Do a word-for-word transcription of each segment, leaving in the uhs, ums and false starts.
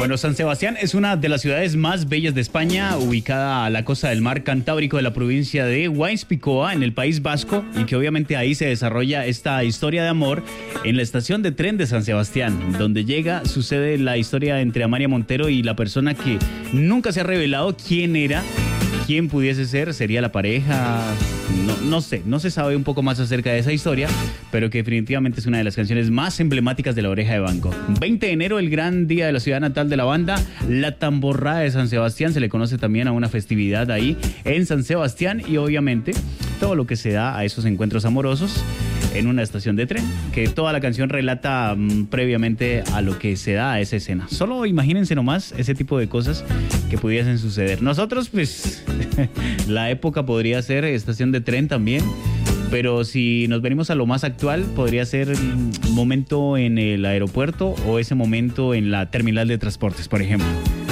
Bueno, San Sebastián es una de las ciudades más bellas de España, ubicada a la costa del mar Cantábrico de la provincia de Guipúzcoa, en el País Vasco, y que obviamente ahí se desarrolla esta historia de amor en la estación de tren de San Sebastián, donde llega, sucede la historia entre Amalia Montero y la persona que nunca se ha revelado quién era, quién pudiese ser, sería la pareja, no, no sé, no se sabe un poco más acerca de esa historia, pero que definitivamente es una de las canciones más emblemáticas de La Oreja de Van Gogh. veinte de enero, el gran día de la ciudad natal de la banda, la Tamborrada de San Sebastián, se le conoce también a una festividad ahí en San Sebastián, y obviamente todo lo que se da a esos encuentros amorosos en una estación de tren, que toda la canción relata um, previamente a lo que se da a esa escena. Solo imagínense nomás ese tipo de cosas que pudiesen suceder. Nosotros, pues, la época podría ser estación de tren también, pero si nos venimos a lo más actual, podría ser un momento en el aeropuerto o ese momento en la terminal de transportes, por ejemplo.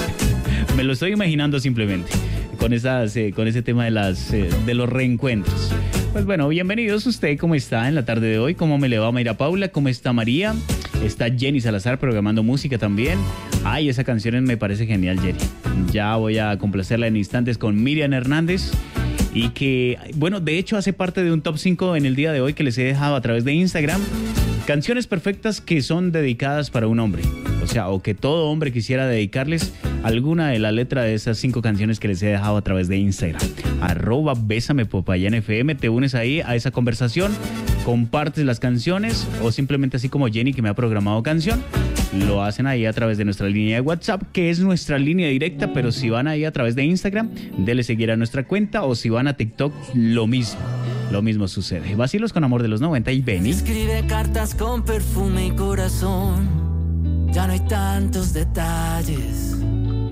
Me lo estoy imaginando simplemente con, esas, eh, con ese tema de, las, eh, de los reencuentros. Pues bueno, bienvenidos. ¿Usted cómo está en la tarde de hoy? ¿Cómo me le va Mayra Paula? ¿Cómo está María? Está Jenny Salazar programando música también. Ay, esa canción me parece genial, Jenny. Ya voy a complacerla en instantes con Miriam Hernández. Y que, bueno, de hecho hace parte de un top cinco en el día de hoy que les he dejado a través de Instagram. Canciones perfectas que son dedicadas para un hombre. O sea, o que todo hombre quisiera dedicarles alguna de la letra de esas cinco canciones que les he dejado a través de Instagram. Arroba Bésame Popayán F M. Te unes ahí a esa conversación, compartes las canciones, o simplemente así como Jenny, que me ha programado canción, lo hacen ahí a través de nuestra línea de WhatsApp, que es nuestra línea directa, pero si van ahí a través de Instagram, denle seguir a nuestra cuenta, o si van a TikTok, lo mismo. Lo mismo sucede. Vacilos con amor de los noventa y Benny. Escribe cartas con perfume y corazón. Ya no hay tantos detalles.